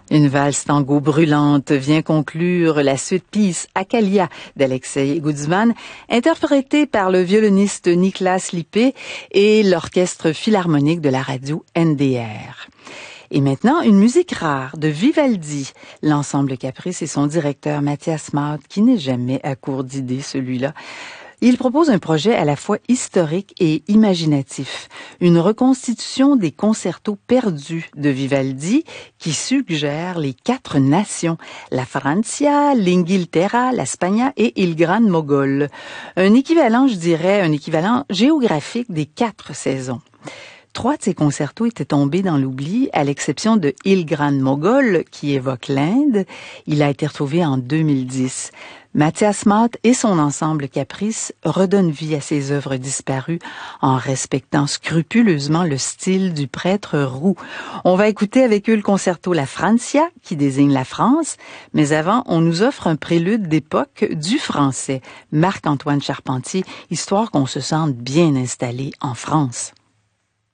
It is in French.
Une valse tango brûlante vient conclure la suite Peace Akalia d'Alexei Goudzman, interprétée par le violoniste Niklas Lippé et l'orchestre philharmonique de la radio NDR. Et maintenant, une musique rare de Vivaldi, l'ensemble Caprice et son directeur Matthias Maud, qui n'est jamais à court d'idées, celui-là. Il propose un projet à la fois historique et imaginatif, une reconstitution des concertos perdus de Vivaldi qui suggère les 4 nations, la Francia, l'Inghilterra, l'Espagne et il Gran Mogol. Un équivalent, je dirais, un équivalent géographique des 4 saisons. 3 de ces concertos étaient tombés dans l'oubli, à l'exception de Il Gran Mogol, qui évoque l'Inde. Il a été retrouvé en 2010. Matthias Maud et son ensemble Caprice redonnent vie à ses œuvres disparues en respectant scrupuleusement le style du prêtre roux. On va écouter avec eux le concerto La Francia, qui désigne la France, mais avant, on nous offre un prélude d'époque du français, Marc-Antoine Charpentier, histoire qu'on se sente bien installé en France.